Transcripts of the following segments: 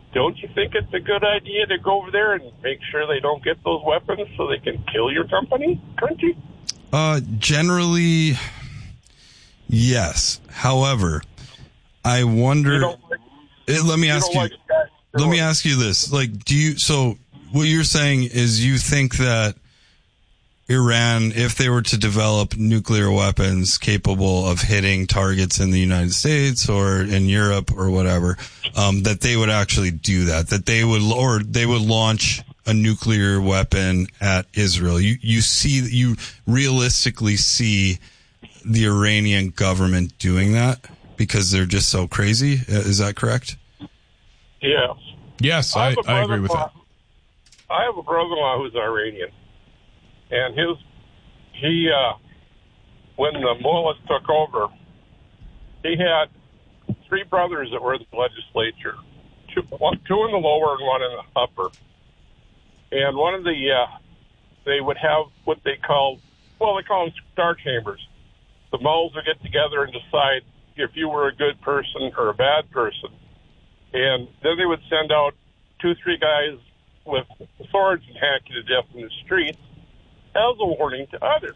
don't you think it's a good idea to go over there and make sure they don't get those weapons so they can kill your country? Generally, yes. However, I wonder. Let me ask you. Let me ask you this: like, So what you're saying is you think that Iran, if they were to develop nuclear weapons capable of hitting targets in the United States or in Europe or whatever, that they would actually do that, they would launch a nuclear weapon at Israel. You realistically see the Iranian government doing that because they're just so crazy. Is that correct? Yeah. Yes, I agree with that. I have a brother-in-law who's Iranian. And when the mullahs took over, he had 3 brothers that were in the legislature, two in the lower and one in the upper. And one of they would have what they call them star chambers. The mullahs would get together and decide if you were a good person or a bad person. And then they would send out 2-3 guys with swords and hack you to death in the streets as a warning to others.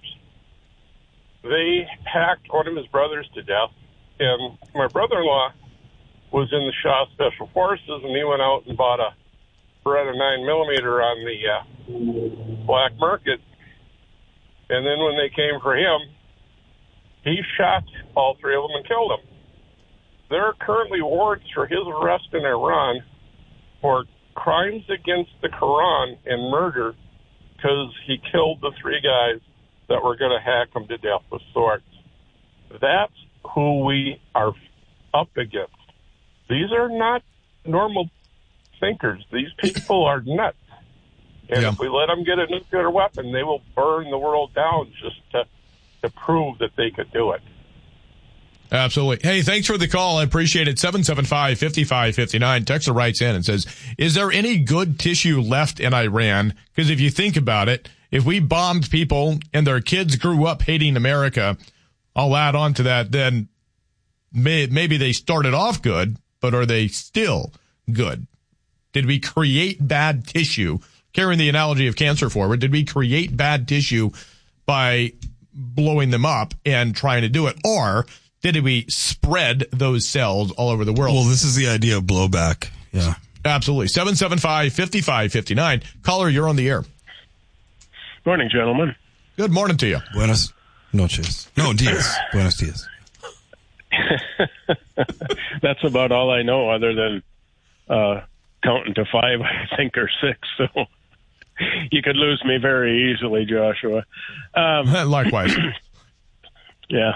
They hacked one of his brothers to death, and my brother-in-law was in the Shah Special Forces, and he went out and bought a Beretta 9mm on the black market. And then when they came for him, he shot all 3 of them and killed them. There are currently warrants for his arrest in Iran for crimes against the Quran and murder because he killed the 3 guys that were going to hack him to death with swords. That's who we are up against. These are not normal thinkers. These people are nuts. And if we let them get a nuclear weapon, they will burn the world down just to prove that they could do it. Absolutely. Hey, thanks for the call. I appreciate it. 775-5559. Texter writes in and says, is there any good tissue left in Iran? Because if you think about it, if we bombed people and their kids grew up hating America, I'll add on to that, then maybe they started off good, but are they still good? Did we create bad tissue? Carrying the analogy of cancer forward, did we create bad tissue by blowing them up and trying to do it? Or did we spread those cells all over the world? Well, this is the idea of blowback. Yeah. Absolutely. 775-5559. Caller, you're on the air. Morning, gentlemen. Good morning to you. Buenas noches. No, dias. Buenos dias. That's about all I know other than counting to 5, I think, or 6. So you could lose me very easily, Joshua. Likewise. Yeah.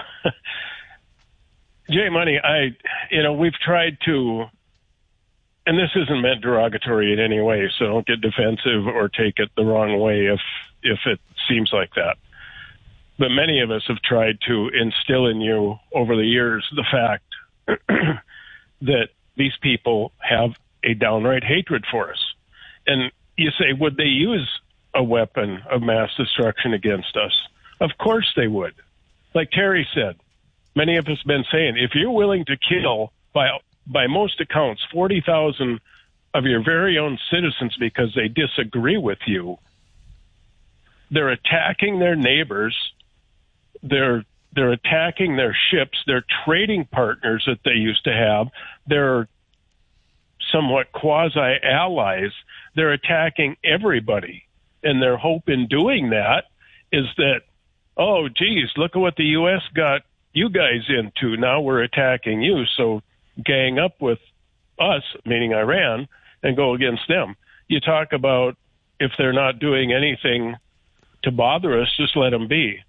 Jay Money, we've tried to, and this isn't meant derogatory in any way, so don't get defensive or take it the wrong way if it seems like that. But many of us have tried to instill in you over the years the fact that these people have a downright hatred for us. And you say, would they use a weapon of mass destruction against us? Of course they would. Like Terry said, many of us have been saying, if you're willing to kill, by most accounts, 40,000 of your very own citizens because they disagree with you, they're attacking their neighbors, they're attacking their ships, their trading partners that they used to have, they're somewhat quasi-allies, they're attacking everybody. And their hope in doing that is that, oh, geez, look at what the U.S. got you guys into. Now we're attacking you, so gang up with us, meaning Iran, and go against them. You talk about if they're not doing anything to bother us, just let them be.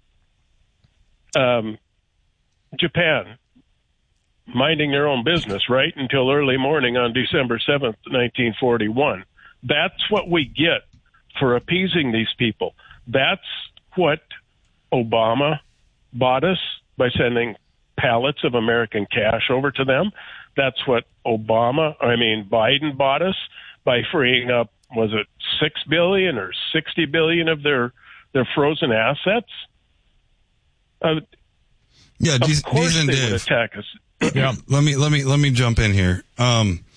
Japan, minding their own business, right, until early morning on December 7th, 1941. That's what we get for appeasing these people. That's what Obama bought us by sending pallets of American cash over to them. That's what Biden bought us by freeing up, was it $6 billion or $60 billion of their frozen assets? Yeah, of course they would attack us. Yeah, let me jump in here.